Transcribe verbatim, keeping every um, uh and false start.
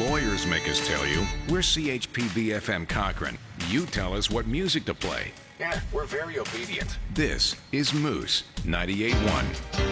lawyers make us tell you. We're C H P B F M Cochrane. You tell us what music to play. Yeah, we're very obedient. This is Moose ninety-eight point one.